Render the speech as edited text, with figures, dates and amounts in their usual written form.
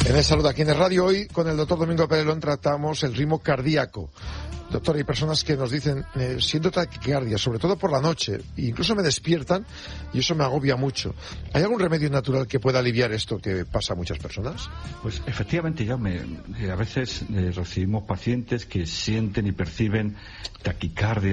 En el Salud aquí en el Radio, hoy con el doctor Domingo Perelón tratamos el ritmo cardíaco. Doctor, hay personas que nos dicen, siento taquicardia, sobre todo por la noche, e incluso me despiertan y eso me agobia mucho. ¿Hay algún remedio natural que pueda aliviar esto que pasa a muchas personas? Pues efectivamente, Jaume, a veces recibimos pacientes que sienten y perciben taquicardia